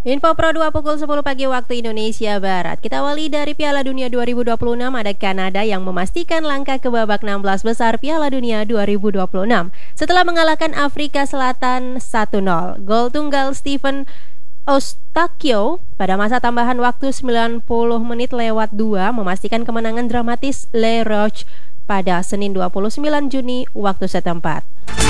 Info Pro 2 pukul 10 pagi waktu Indonesia Barat. Kita awali dari Piala Dunia 2026, ada Kanada yang memastikan langkah ke babak 16 besar Piala Dunia 2026 setelah mengalahkan Afrika Selatan 1-0. Gol tunggal Steven Eustakio pada masa tambahan waktu 90 menit lewat 2 memastikan kemenangan dramatis Le Rouge pada Senin 29 Juni waktu setempat.